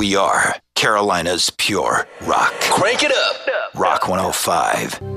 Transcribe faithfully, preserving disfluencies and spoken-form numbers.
We are Carolina's pure rock. Crank it up. Rock one oh five.